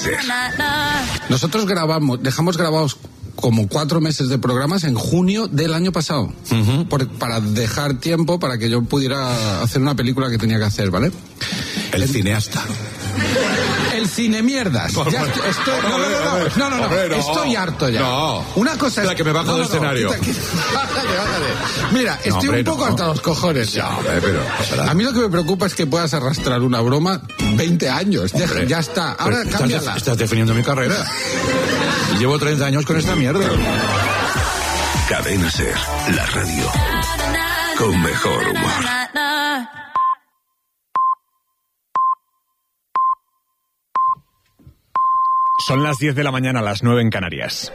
Ser. Nosotros dejamos grabados como 4 meses de programas en junio del año pasado, para dejar tiempo para que yo pudiera hacer una película que tenía que hacer, ¿vale? El cineasta. El cine mierdas. Ya estoy, no. Estoy harto ya. No. Una cosa es que me bajo del escenario. Bájate. Mira, estoy un poco hasta los cojones ya. Pero a mí lo que me preocupa es que puedas arrastrar una broma 20 años. Ya está. Ahora cámbiala. Estás definiendo mi carrera. Llevo 30 años con esta mierda. Cadena Ser, la radio con mejor humor. Son las 10 de la mañana, las 9 en Canarias.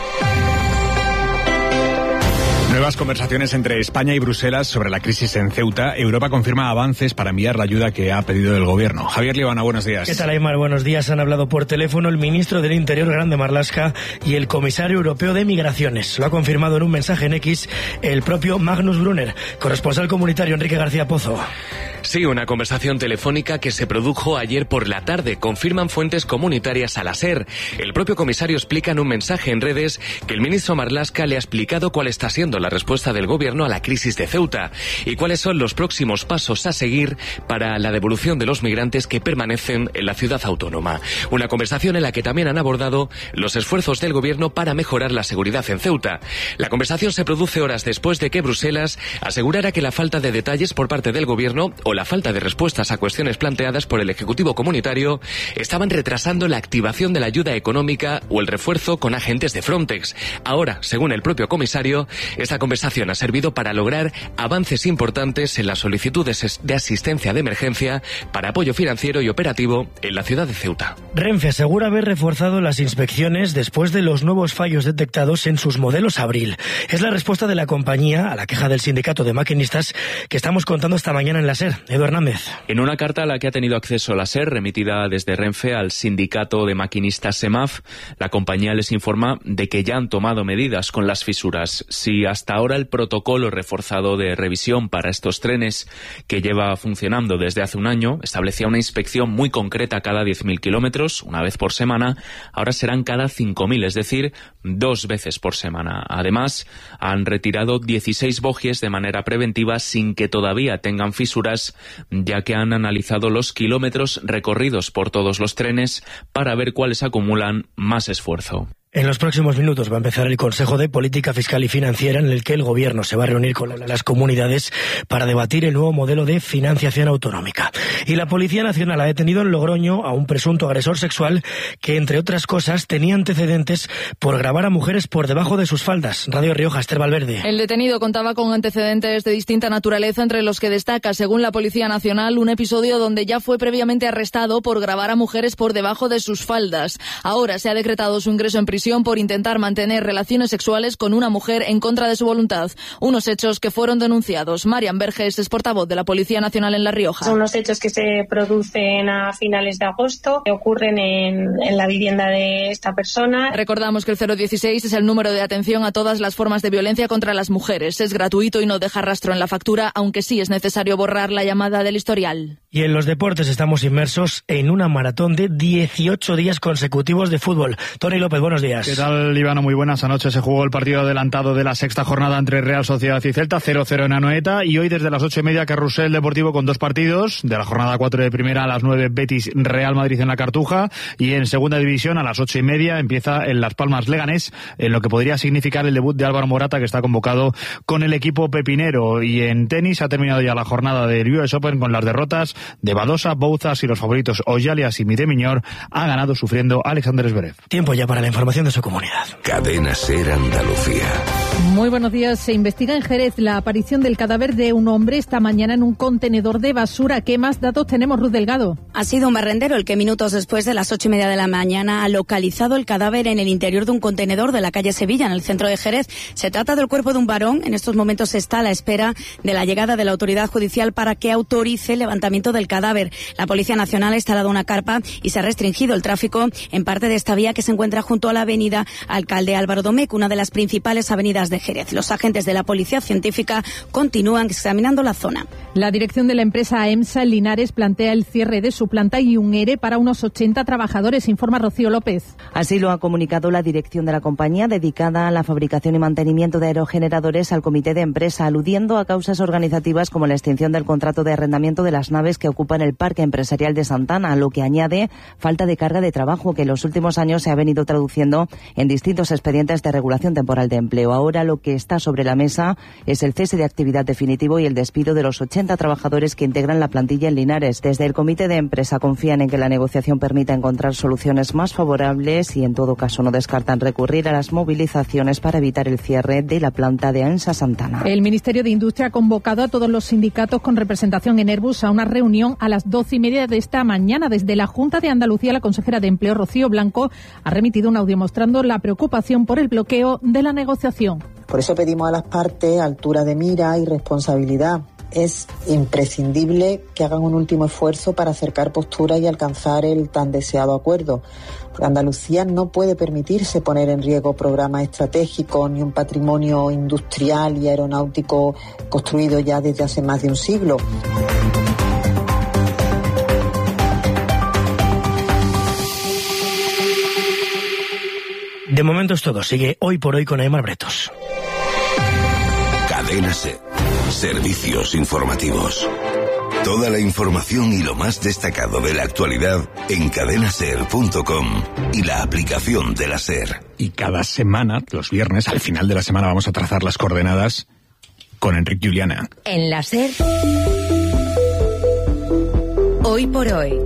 Nuevas conversaciones entre España y Bruselas sobre la crisis en Ceuta. Europa confirma avances para enviar la ayuda que ha pedido el gobierno. Javier Liebana, buenos días. ¿Qué tal, Aymar? Buenos días. Han hablado por teléfono el ministro del Interior, Grande Marlaska, y el comisario europeo de Migraciones. Lo ha confirmado en un mensaje en X el propio Magnus Brunner, corresponsal comunitario Enrique García Pozo. Sí, una conversación telefónica que se produjo ayer por la tarde, confirman fuentes comunitarias a la SER. El propio comisario explica en un mensaje en redes que el ministro Marlaska le ha explicado cuál está siendo la respuesta del gobierno a la crisis de Ceuta y cuáles son los próximos pasos a seguir para la devolución de los migrantes que permanecen en la ciudad autónoma. Una conversación en la que también han abordado los esfuerzos del gobierno para mejorar la seguridad en Ceuta. La conversación se produce horas después de que Bruselas asegurara que la falta de detalles por parte del gobierno o la falta de respuestas a cuestiones planteadas por el Ejecutivo Comunitario estaban retrasando la activación de la ayuda económica o el refuerzo con agentes de Frontex. Ahora, según el propio comisario, esta conversación ha servido para lograr avances importantes en las solicitudes de asistencia de emergencia para apoyo financiero y operativo en la ciudad de Ceuta. Renfe asegura haber reforzado las inspecciones después de los nuevos fallos detectados en sus modelos Abril. Es la respuesta de la compañía a la queja del sindicato de maquinistas que estamos contando esta mañana en la SER. Eduardo Hernández. En una carta a la que ha tenido acceso la SER, remitida desde Renfe al sindicato de maquinistas SEMAF, la compañía les informa de que ya han tomado medidas con las fisuras. Si hasta ahora el protocolo reforzado de revisión para estos trenes, que lleva funcionando desde hace un año, establecía una inspección muy concreta cada 10.000 kilómetros, una vez por semana, ahora serán cada 5.000, es decir, 2 veces por semana. Además, han retirado 16 bogies de manera preventiva sin que todavía tengan fisuras, ya que han analizado los kilómetros recorridos por todos los trenes para ver cuáles acumulan más esfuerzo. En los próximos minutos va a empezar el Consejo de Política Fiscal y Financiera en el que el Gobierno se va a reunir con las comunidades para debatir el nuevo modelo de financiación autonómica. Y la Policía Nacional ha detenido en Logroño a un presunto agresor sexual que, entre otras cosas, tenía antecedentes por grabar a mujeres por debajo de sus faldas. Radio Rioja, Esther Valverde. El detenido contaba con antecedentes de distinta naturaleza, entre los que destaca, según la Policía Nacional, un episodio donde ya fue previamente arrestado por grabar a mujeres por debajo de sus faldas. Ahora se ha decretado su ingreso en prisión por intentar mantener relaciones sexuales con una mujer en contra de su voluntad. Unos hechos que fueron denunciados. Marian Verges es portavoz de la Policía Nacional en La Rioja. Son unos hechos que se producen a finales de agosto, que ocurren en la vivienda de esta persona. Recordamos que el 016 es el número de atención a todas las formas de violencia contra las mujeres. Es gratuito y no deja rastro en la factura, aunque sí es necesario borrar la llamada del historial. Y en los deportes estamos inmersos en una maratón de 18 días consecutivos de fútbol. Tony López, buenos días. ¿Qué tal, Ivano? Muy buenas. Anoche se jugó el partido adelantado de la sexta jornada entre Real Sociedad y Celta, 0-0 en Anoeta, y hoy desde las 8:30 Carrusel Deportivo con 2 partidos. De la jornada 4 de primera a las 9 Betis Real Madrid en la Cartuja, y en segunda división a las 8:30 empieza en Las Palmas Leganés, en lo que podría significar el debut de Álvaro Morata, que está convocado con el equipo pepinero. Y en tenis ha terminado ya la jornada del US Open con las derrotas de Badosa, Bouzas y los favoritos Oyalias y Midemiñor. Ha ganado sufriendo Alexander Zverev. Tiempo ya para la información de su comunidad. Cadena Ser Andalucía. Muy buenos días. Se investiga en Jerez la aparición del cadáver de un hombre esta mañana en un contenedor de basura. ¿Qué más datos tenemos, Ruth Delgado? Ha sido un barrendero el que minutos después de las 8:30 de la mañana ha localizado el cadáver en el interior de un contenedor de la calle Sevilla, en el centro de Jerez. Se trata del cuerpo de un varón. En estos momentos se está a la espera de la llegada de la autoridad judicial para que autorice el levantamiento del cadáver. La Policía Nacional ha instalado una carpa y se ha restringido el tráfico en parte de esta vía que se encuentra junto a la avenida Alcalde Álvaro Domecq, una de las principales avenidas de Jerez. Los agentes de la Policía Científica continúan examinando la zona. La dirección de la empresa EMSA en Linares plantea el cierre de su planta y un ERE para unos 80 trabajadores, informa Rocío López. Así lo ha comunicado la dirección de la compañía dedicada a la fabricación y mantenimiento de aerogeneradores al comité de empresa, aludiendo a causas organizativas como la extinción del contrato de arrendamiento de las naves que ocupan el parque empresarial de Santana, lo que añade falta de carga de trabajo que en los últimos años se ha venido traduciendo en distintos expedientes de regulación temporal de empleo. Ahora lo que está sobre la mesa es el cese de actividad definitivo y el despido de los 80 trabajadores que integran la plantilla en Linares. Desde el comité de empresa confían en que la negociación permita encontrar soluciones más favorables y en todo caso no descartan recurrir a las movilizaciones para evitar el cierre de la planta de AENSA Santana. El Ministerio de Industria ha convocado a todos los sindicatos con representación en Airbus a una reunión a las 12:30 de esta mañana. Desde la Junta de Andalucía, la consejera de Empleo, Rocío Blanco, ha remitido un audio mostrando la preocupación por el bloqueo de la negociación. Por eso pedimos a las partes altura de mira y responsabilidad. Es imprescindible que hagan un último esfuerzo para acercar posturas y alcanzar el tan deseado acuerdo. Porque Andalucía no puede permitirse poner en riesgo programas estratégicos ni un patrimonio industrial y aeronáutico construido ya desde hace más de un siglo. De momento es todo. Sigue Hoy por Hoy con Aimar Bretos. Cadena SER. Servicios informativos. Toda la información y lo más destacado de la actualidad en cadenaser.com y la aplicación de la SER. Y cada semana, los viernes, al final de la semana, vamos a trazar las coordenadas con Enric Juliana. En la SER. Hoy por Hoy.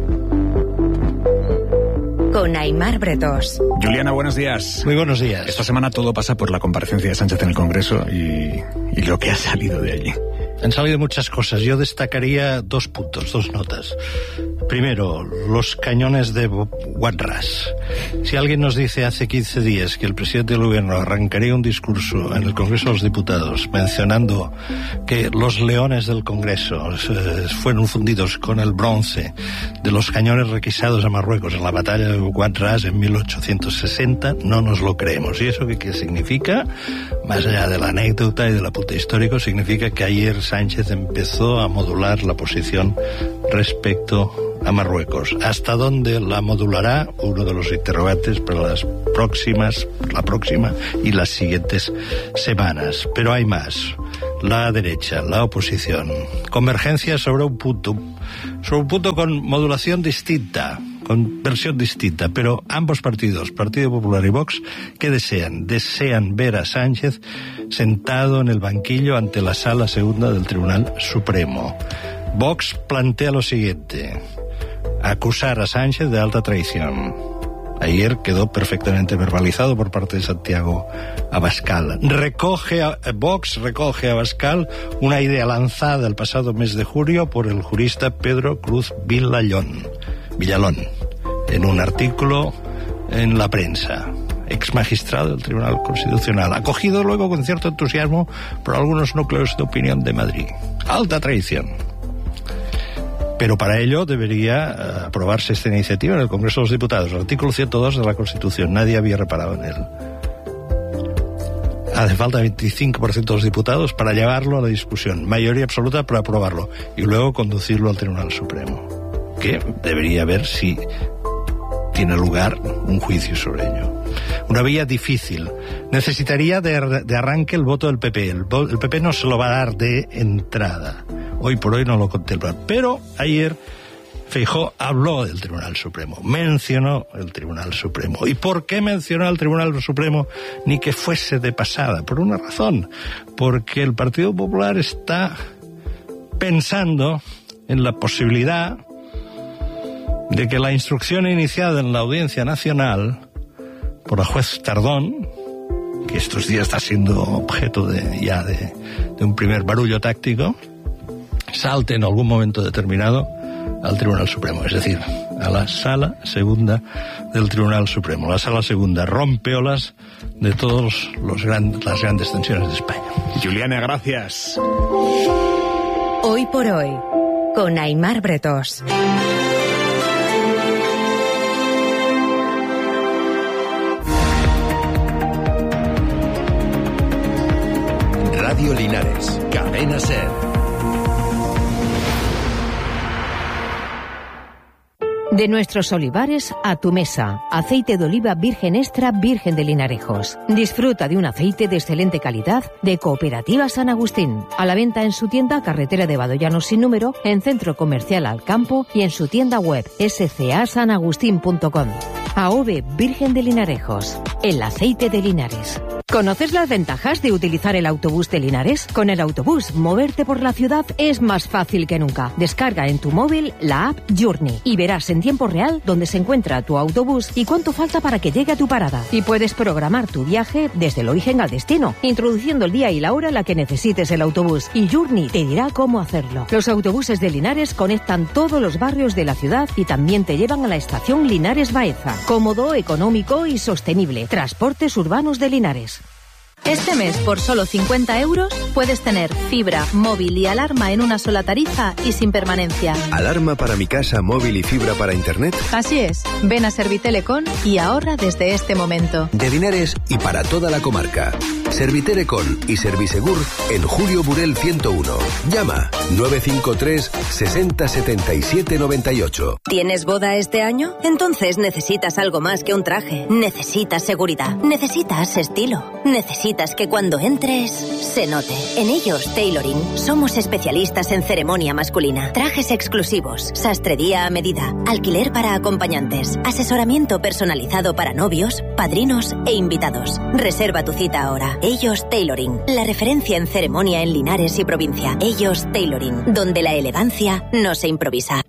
Con Aimar Bretos. Juliana, buenos días. Muy buenos días. Esta semana todo pasa por la comparecencia de Sánchez en el Congreso y lo que ha salido de allí. Han salido muchas cosas. Yo destacaría 2 puntos, 2 notas. Primero, los cañones de Guadras. Si alguien nos dice hace 15 días que el presidente del gobierno arrancaría un discurso en el Congreso de los Diputados mencionando que los leones del Congreso fueron fundidos con el bronce de los cañones requisados a Marruecos en la batalla de Guadras en 1860, no nos lo creemos. ¿Y eso qué significa? Más allá de la anécdota y del apunte histórico, significa que ayer Sánchez empezó a modular la posición respecto a Marruecos. ¿Hasta dónde la modulará? Uno de los interrogantes para la próxima y las siguientes semanas. Pero hay más. La derecha, la oposición, convergencia sobre un punto con modulación distinta, con versión distinta, pero ambos partidos, Partido Popular y Vox, ¿qué desean? Desean ver a Sánchez sentado en el banquillo ante la Sala Segunda del Tribunal Supremo. Vox plantea lo siguiente: acusar a Sánchez de alta traición. Ayer quedó perfectamente verbalizado por parte de Santiago Abascal. Vox recoge a Abascal una idea lanzada el pasado mes de julio por el jurista Pedro Cruz Villalón, en un artículo en La Prensa, ex magistrado del Tribunal Constitucional, acogido luego con cierto entusiasmo por algunos núcleos de opinión de Madrid. Alta traición. Pero para ello debería aprobarse esta iniciativa en el Congreso de los Diputados, el artículo 102 de la Constitución. Nadie había reparado en él. Hace falta 25% de los diputados para llevarlo a la discusión, mayoría absoluta para aprobarlo y luego conducirlo al Tribunal Supremo, que debería ver si tiene lugar un juicio sobre ello. Una vía difícil. Necesitaría de arranque el voto del PP. El PP no se lo va a dar de entrada. Hoy por hoy no lo contempla. Pero ayer Feijóo habló del Tribunal Supremo, mencionó el Tribunal Supremo. ¿Y por qué mencionó al Tribunal Supremo? Ni que fuese de pasada. Por una razón. Porque el Partido Popular está pensando en la posibilidad de que la instrucción iniciada en la Audiencia Nacional por la juez Tardón, que estos días está siendo objeto de un primer barullo táctico, salte en algún momento determinado al Tribunal Supremo, es decir, a la Sala Segunda del Tribunal Supremo. La Sala Segunda rompeolas de todas las grandes tensiones de España. Juliana, gracias. Hoy por Hoy, con Aimar Bretos. Cadena SER. De nuestros olivares a tu mesa. Aceite de oliva virgen extra virgen de Linarejos. Disfruta de un aceite de excelente calidad de Cooperativa San Agustín. A la venta en su tienda Carretera de Badollanos sin número, en Centro Comercial Alcampo y en su tienda web scasanagustin.com. AOVE Virgen de Linarejos. El aceite de Linares. ¿Conoces las ventajas de utilizar el autobús de Linares? Con el autobús, moverte por la ciudad es más fácil que nunca. Descarga en tu móvil la app Journey y verás en tiempo real dónde se encuentra tu autobús y cuánto falta para que llegue a tu parada. Y puedes programar tu viaje desde el origen al destino, introduciendo el día y la hora en la que necesites el autobús. Y Journey te dirá cómo hacerlo. Los autobuses de Linares conectan todos los barrios de la ciudad y también te llevan a la estación Linares Baeza. Cómodo, económico y sostenible. Transportes Urbanos de Linares. Este mes, por solo 50 euros, puedes tener fibra, móvil y alarma en una sola tarifa y sin permanencia. ¿Alarma para mi casa, móvil y fibra para internet? Así es. Ven a Servitelecom y ahorra desde este momento. De Linares y para toda la comarca. Servitelecom y Servisegur en Julio Burel 101. Llama 953 60 77 98. ¿Tienes boda este año? Entonces necesitas algo más que un traje. Necesitas seguridad. Necesitas estilo. Necesitas que cuando entres se note. En Ellos Tailoring somos especialistas en ceremonia masculina, trajes exclusivos, sastrería a medida, alquiler para acompañantes, asesoramiento personalizado para novios, padrinos e invitados. Reserva tu cita ahora. Ellos Tailoring, la referencia en ceremonia en Linares y provincia. Ellos Tailoring, donde la elegancia no se improvisa.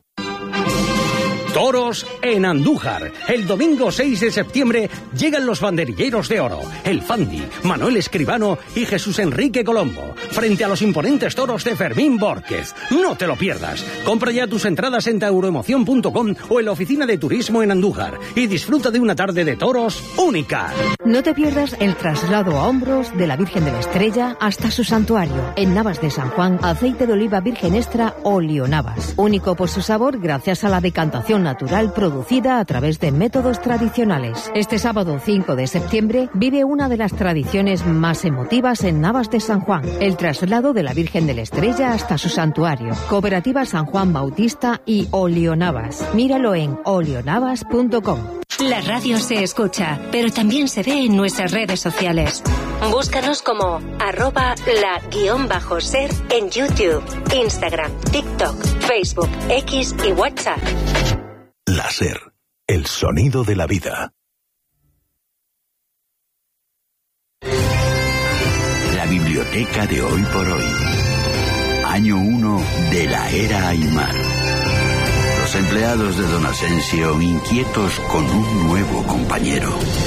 Toros en Andújar. El domingo 6 de septiembre llegan los banderilleros de oro, el Fandi, Manuel Escribano y Jesús Enrique Colombo, frente a los imponentes toros de Fermín Bórquez. No te lo pierdas. Compra ya tus entradas en tauroemoción.com o en la oficina de turismo en Andújar y disfruta de una tarde de toros única. No te pierdas el traslado a hombros de la Virgen de la Estrella hasta su santuario. En Navas de San Juan, aceite de oliva virgen extra Olio Navas. Único por su sabor gracias a la decantación natural producida a través de métodos tradicionales. Este sábado 5 de septiembre vive una de las tradiciones más emotivas en Navas de San Juan, el traslado de la Virgen de la Estrella hasta su santuario. Cooperativa San Juan Bautista y Olio Navas. Míralo en olionavas.com. La radio se escucha, pero también se ve en nuestras redes sociales. Búscanos como @la_ser en YouTube, Instagram, TikTok, Facebook, X y WhatsApp. La SER, el sonido de la vida. La biblioteca de Hoy por Hoy. Año 1 de la era Aymar. Los empleados de don Asensio inquietos con un nuevo compañero.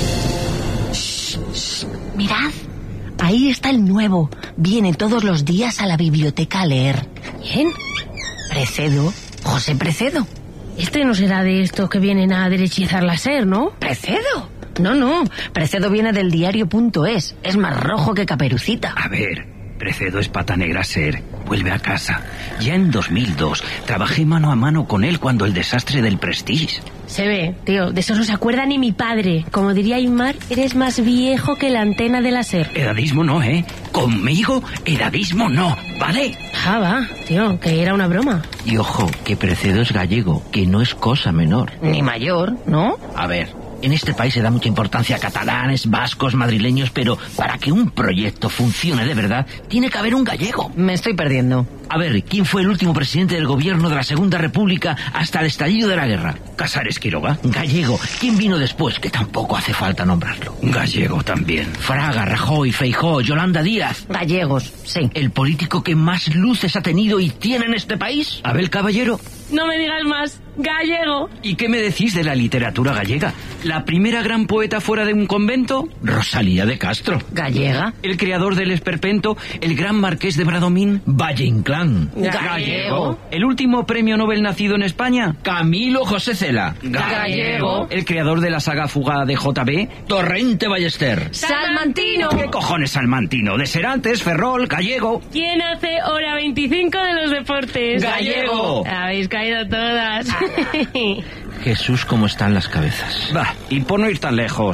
Shh, shh, mirad, ahí está el nuevo. Viene todos los días a la biblioteca a leer. ¿Quién? Precedo, José Precedo. Este no será de estos que vienen a derechizar la SER, ¿no? ¿Precedo? No, Precedo viene del diario.es. Es más rojo que Caperucita. A ver, Precedo es pata negra SER. Vuelve a casa. Ya en 2002 trabajé mano a mano con él cuando el desastre del Prestige. Se ve, tío, de eso no se acuerda ni mi padre. Como diría Aymar, eres más viejo que la antena de la SER. Edadismo no, ¿eh? Conmigo, edadismo no, ¿vale? Ah, va, tío, que era una broma. Y ojo, que Precedo es gallego, que no es cosa menor. Ni mayor, ¿no? A ver, en este país se da mucha importancia a catalanes, vascos, madrileños, pero para que un proyecto funcione de verdad, tiene que haber un gallego. Me estoy perdiendo. A ver, ¿quién fue el último presidente del gobierno de la Segunda República hasta el estallido de la guerra? Casares Quiroga, gallego. ¿Quién vino después? Que tampoco hace falta nombrarlo. Gallego también. Fraga, Rajoy, Feijóo, Yolanda Díaz. Gallegos, sí. ¿El político que más luces ha tenido y tiene en este país? Abel Caballero. No me digas más. Gallego. ¿Y qué me decís de la literatura gallega? ¿La primera gran poeta fuera de un convento? Rosalía de Castro. ¿Gallega? ¿El creador del esperpento? ¿El gran marqués de Bradomín? Valle Inclán. Gallego. ¿El último premio Nobel nacido en España? Camilo José Cela. Gallego. ¿El creador de la saga Fuga de JB? Torrente Ballester. ¡Salmantino! ¿Qué cojones Salmantino? De Serantes, Ferrol, Gallego. ¿Quién hace hora 25 de los deportes? Gallego. Habéis caído todas. Jesús, cómo están las cabezas. Va, y por no ir tan lejos,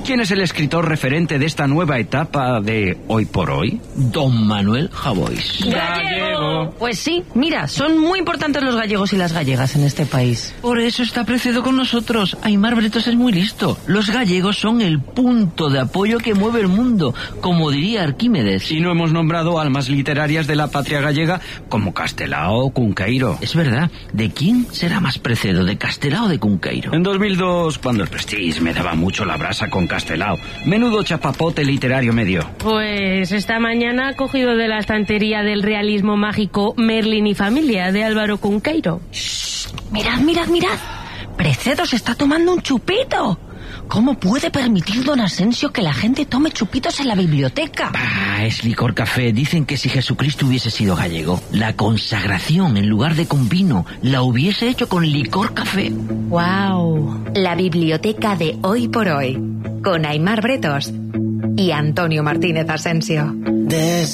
¿Quién es el escritor referente de esta nueva etapa de Hoy por Hoy? Don Manuel Javois. ¡Gallego! Pues sí, mira, son muy importantes los gallegos y las gallegas en este país. Por eso está Precedo con nosotros. Aimar Bretos es muy listo. Los gallegos son el punto de apoyo que mueve el mundo, como diría Arquímedes. Y no hemos nombrado almas literarias de la patria gallega como Castelao o Cunqueiro. Es verdad. ¿De quién será más Precedo, de Castelao o de Cunqueiro? En 2002, cuando el Prestige me daba mucho la brasa con Castelao. Menudo chapapote literario me dio. Pues esta mañana ha cogido de la estantería del realismo mágico Merlin y Familia de Álvaro Cunqueiro. Shh, mirad. Precedo se está tomando un chupito. ¿Cómo puede permitir don Asensio que la gente tome chupitos en la biblioteca? Es licor café. Dicen que si Jesucristo hubiese sido gallego, la consagración en lugar de con vino la hubiese hecho con licor café. ¡Wow! La biblioteca de Hoy por Hoy, con Aimar Bretos y Antonio Martínez Asensio.